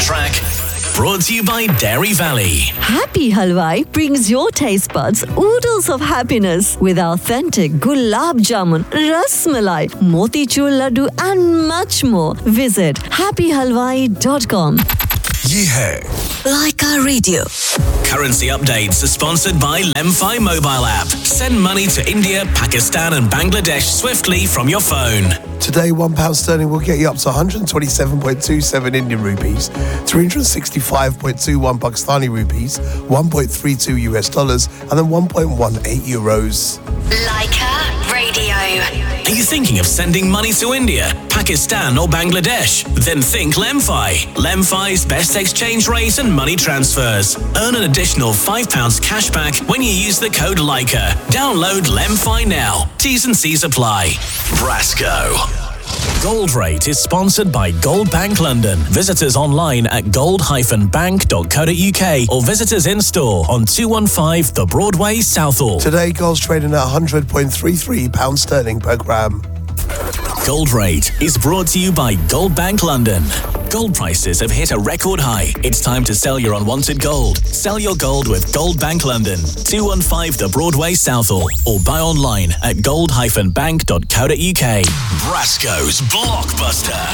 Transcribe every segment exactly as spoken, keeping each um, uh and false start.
track. Brought to you by Dairy Valley. Happy Halwai brings your taste buds oodles of happiness with authentic gulab jamun, ras malai, motichur laddu and much more. Visit happy halwai dot com. Ye hai. Laika Radio. Currency updates are sponsored by Lemfi mobile app. Send money to India, Pakistan and Bangladesh swiftly from your phone. Today, one pound sterling will get you up to one hundred twenty-seven point two seven Indian rupees, three hundred sixty-five point two one Pakistani rupees, one point three two U S dollars, and then one point one eight euros. Laika Radio. Are you thinking of sending money to India, Pakistan or Bangladesh? Then think Lemfi. Lemfi's best exchange rate and money transfers. Earn an additional five pounds cash back when you use the code Laika. Download Lemfi now. T's and C's apply. Brasco. Gold Rate is sponsored by Gold Bank London. Visit us online at gold dash bank dot co dot uk or visit us in store on two one five The Broadway, Southall. Today, gold's trading at one hundred point three three pounds sterling per gram. Gold Rate is brought to you by Gold Bank London. Gold prices have hit a record high. It's time to sell your unwanted gold. Sell your gold with Gold Bank London, two one five The Broadway, Southall, or buy online at gold dash bank dot co dot uk. Brasco's Blockbuster.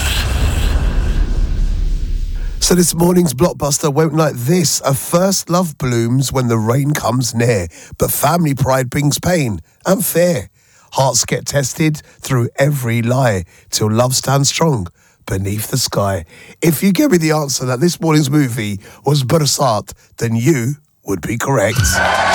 So this morning's blockbuster went like this. A first love blooms when the rain comes near, but family pride brings pain and fear. Hearts get tested through every lie till love stands strong beneath the sky. If you give me the answer that this morning's movie was Barsat, then you would be correct.